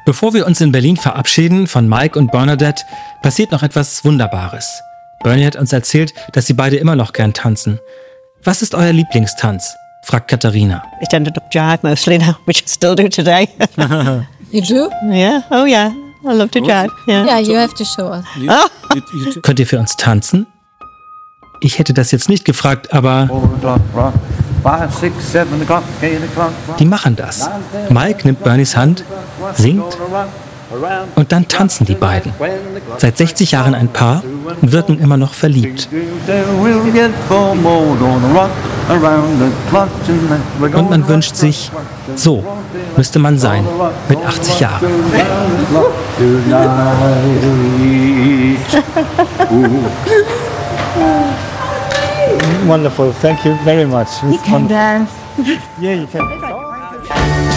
Bevor wir uns in Berlin verabschieden von Mike und Bernadette, passiert noch etwas Wunderbares. Bernie hat uns erzählt, dass sie beide immer noch gern tanzen. Was ist euer Lieblingstanz? Fragt Katharina. It ended up jive mostly now, which I still do today. You do? Yeah, oh yeah, I love to jive. Yeah. Yeah, you have to show us. Könnt ihr für uns tanzen? Ich hätte das jetzt nicht gefragt, aber die machen das. Mike nimmt Bernies Hand, singt und dann tanzen die beiden. Seit 60 Jahren ein Paar und wirken immer noch verliebt. Und man wünscht sich, so müsste man sein mit 80 Jahren. Wonderful, thank you very much. You can dance. Yeah, you can.